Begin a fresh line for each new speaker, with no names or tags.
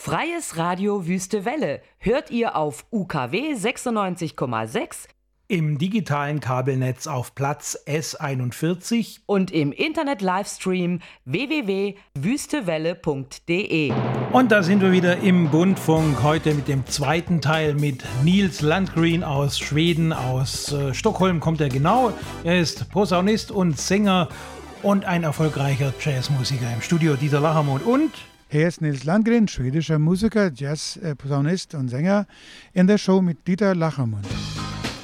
Freies Radio Wüste Welle hört ihr auf UKW 96,6,
im digitalen Kabelnetz auf Platz S41
und im Internet-Livestream www.wüstewelle.de.
Und da sind wir wieder im Bundfunk, heute mit dem zweiten Teil mit Nils Landgren aus Schweden, aus Stockholm kommt er genau. Er ist Posaunist und Sänger und ein erfolgreicher Jazzmusiker. Im Studio Dieter Lachermund und...
Hier ist Nils Landgren, schwedischer Musiker, Jazz, Posaunist und Sänger in der Show mit Dieter Lachermund.